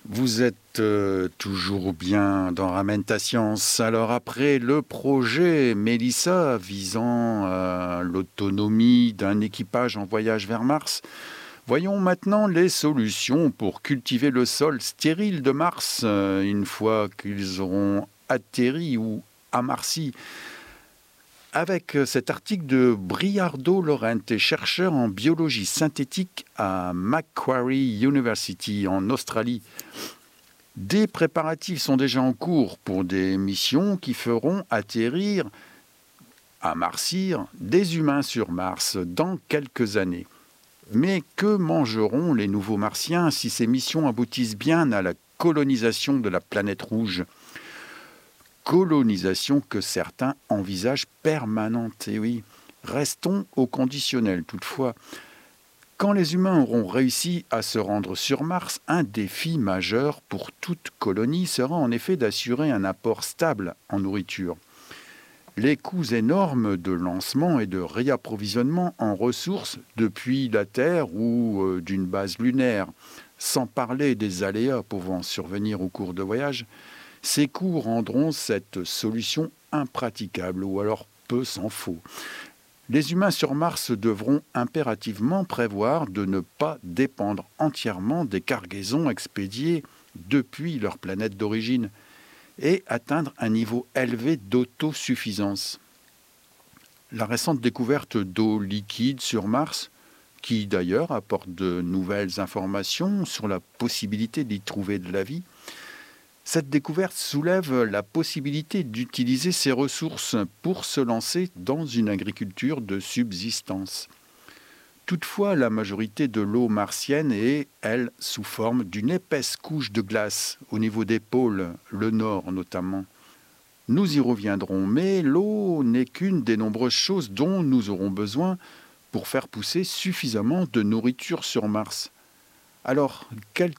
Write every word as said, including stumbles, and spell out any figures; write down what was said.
Vous êtes euh, toujours bien dans Ramène ta science. Alors après le projet Mélissa visant à l'autonomie d'un équipage en voyage vers Mars, voyons maintenant les solutions pour cultiver le sol stérile de Mars euh, une fois qu'ils auront atterri ou amarci. Avec euh, cet article de Briardo Lorente, chercheur en biologie synthétique à Macquarie University en Australie. Des préparatifs sont déjà en cours pour des missions qui feront atterrir, amarcir, des humains sur Mars dans quelques années. Mais que mangeront les nouveaux martiens si ces missions aboutissent bien à la colonisation de la planète rouge ? Colonisation que certains envisagent permanente, et oui. Restons au conditionnel toutefois. Quand les humains auront réussi à se rendre sur Mars, un défi majeur pour toute colonie sera en effet d'assurer un apport stable en nourriture. Les coûts énormes de lancement et de réapprovisionnement en ressources depuis la Terre ou euh, d'une base lunaire, sans parler des aléas pouvant survenir au cours de voyage, ces coûts rendront cette solution impraticable ou alors peu s'en faut. Les humains sur Mars devront impérativement prévoir de ne pas dépendre entièrement des cargaisons expédiées depuis leur planète d'origine et atteindre un niveau élevé d'autosuffisance. La récente découverte d'eau liquide sur Mars, qui d'ailleurs apporte de nouvelles informations sur la possibilité d'y trouver de la vie, cette découverte soulève la possibilité d'utiliser ces ressources pour se lancer dans une agriculture de subsistance. Toutefois, la majorité de l'eau martienne est, elle, sous forme d'une épaisse couche de glace au niveau des pôles, le nord notamment. Nous y reviendrons, mais l'eau n'est qu'une des nombreuses choses dont nous aurons besoin pour faire pousser suffisamment de nourriture sur Mars. Alors, quel